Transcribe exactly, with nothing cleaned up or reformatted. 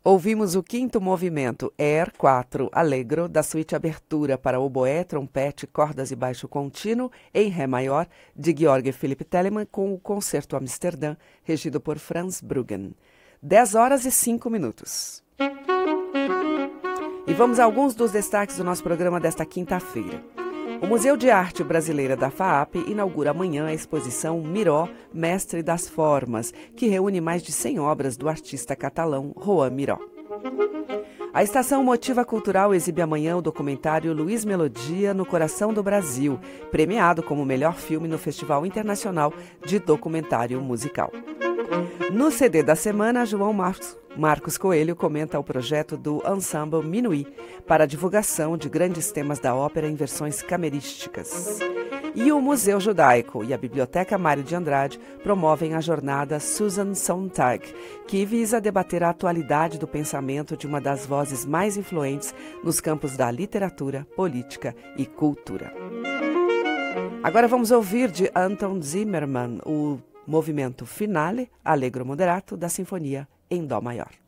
Ouvimos o quinto movimento, Air quatro, Allegro, da suíte abertura para oboé, trompete, cordas e baixo contínuo, em Ré maior, de Georg Philipp Telemann, com o Concerto Amsterdã, regido por Franz Bruggen. dez horas e cinco minutos. E vamos a alguns dos destaques do nosso programa desta quinta-feira. O Museu de Arte Brasileira da FAAP inaugura amanhã a exposição Miró, Mestre das Formas, que reúne mais de cem obras do artista catalão Joan Miró. A Estação Motiva Cultural exibe amanhã o documentário Luiz Melodia no Coração do Brasil, premiado como melhor filme no Festival Internacional de Documentário Musical. No C D da semana, João Marcos, Marcos Coelho comenta o projeto do Ensemble Minuit para a divulgação de grandes temas da ópera em versões camerísticas. E o Museu Judaico e a Biblioteca Mário de Andrade promovem a jornada Susan Sontag, que visa debater a atualidade do pensamento de uma das vozes mais influentes nos campos da literatura, política e cultura. Agora vamos ouvir de Anton Zimmermann o movimento Finale, Allegro Moderato, da Sinfonia em Dó maior.